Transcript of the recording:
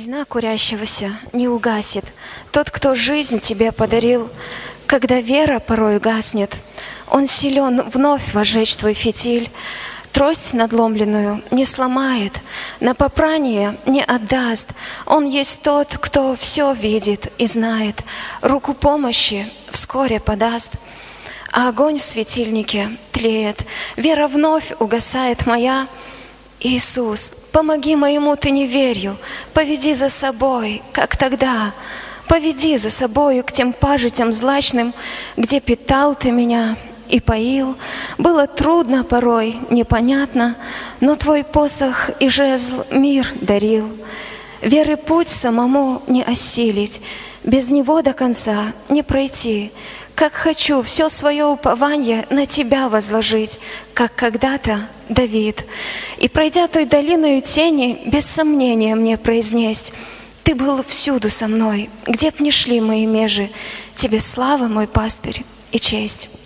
Вина курящегося не угасит. Тот, кто жизнь тебе подарил, когда вера порой гаснет, он силен вновь вожечь твой фитиль. Трость надломленную не сломает, на попрание не отдаст. Он есть тот, кто все видит и знает, руку помощи вскоре подаст. А огонь в светильнике тлеет, вера вновь угасает моя. Иисус, помоги моему ты неверию, поведи за собой, как тогда. Поведи за собою к тем пажитям злачным, где питал ты меня и поил. Было трудно порой, непонятно, но твой посох и жезл мир дарил. Веры путь самому не осилить, без него до конца не пройти. Как хочу все свое упование на тебя возложить, как когда-то Давид. И пройдя той долиною тени, без сомнения мне произнесть: ты был всюду со мной, где б ни шли мои межи, тебе слава, мой пастырь, и честь.